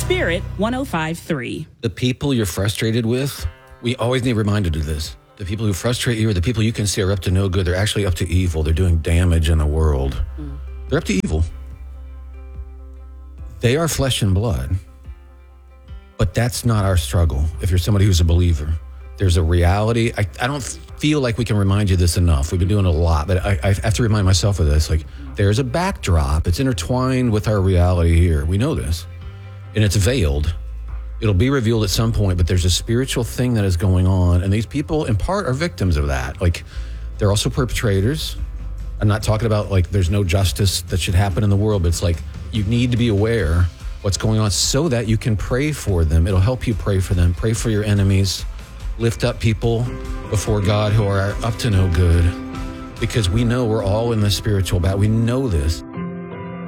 Spirit 105.3. The people you're frustrated with, we always need reminded of this. The people who frustrate you are the people you can see are up to no good. They're actually up to evil. They're doing damage in the world. They're up to evil. They are flesh and blood. But that's not our struggle. If you're somebody who's a believer, there's a reality. I don't feel like we can remind you this enough. We've been doing it a lot, but I have to remind myself of this. Like, there's a backdrop. It's intertwined with our reality here. We know this. And it's veiled. It'll be revealed at some point, but there's a spiritual thing that is going on. And these people, in part, are victims of that. Like, they're also perpetrators. I'm not talking about, like, there's no justice that should happen in the world, but it's like, you need to be aware what's going on so that you can pray for them. It'll help you pray for them. Pray for your enemies. Lift up people before God who are up to no good. Because we know we're all in the spiritual battle. We know this.